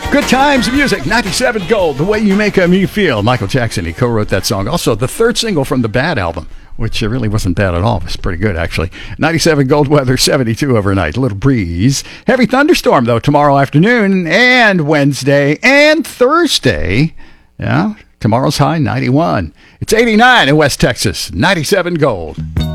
Good times music, 97 Gold, the way you make me feel. Michael Jackson, he co-wrote that song. Also, the third single from the Bad album, which really wasn't bad at all. It was pretty good, actually. 97 Gold weather, 72 overnight. A little breeze. Heavy thunderstorm, though, tomorrow afternoon and Wednesday and Thursday. Yeah, tomorrow's high, 91. It's 89 in West Texas, 97 Gold.